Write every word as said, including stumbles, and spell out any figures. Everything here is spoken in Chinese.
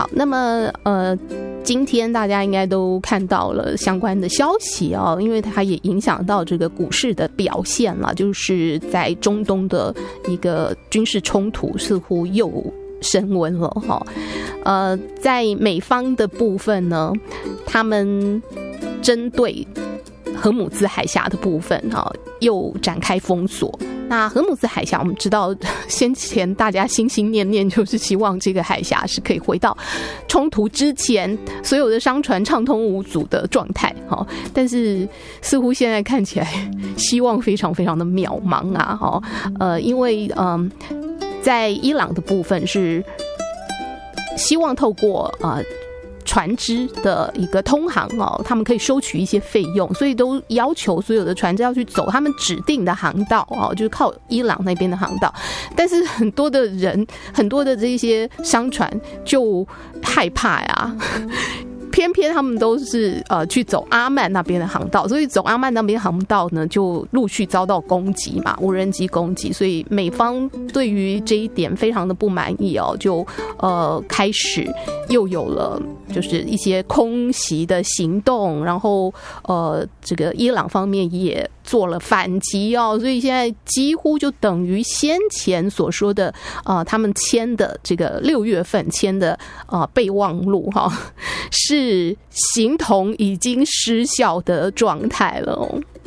那么呃，今天大家应该都看到了相关的消息哦，因为它也影响到这个股市的表现了，就是在中东的一个军事冲突似乎又升温了哈。呃，在美方的部分呢，他们针对荷姆兹海峡的部分哈，又展开封锁。那荷姆兹海峡，我们知道先前大家心心念念就是希望这个海峡是可以回到冲突之前所有的商船畅通无阻的状态，但是似乎现在看起来希望非常非常的渺茫啊！呃，因为嗯，在伊朗的部分是希望透过呃。船只的一个通航哦，他们可以收取一些费用，所以都要求所有的船只要去走他们指定的航道哦，就是靠伊朗那边的航道。但是很多的人，很多的这些商船就害怕呀。偏偏他们都是呃去走阿曼那边的航道，所以走阿曼那边航道呢，就陆续遭到攻击嘛，无人机攻击，所以美方对于这一点非常的不满意哦，就呃开始又有了就是一些空袭的行动，然后呃这个伊朗方面也做了反击哦，所以现在几乎就等于先前所说的呃他们签的这个六月份签的呃备忘录哈、哦，是形同已经失效的状态了、哦。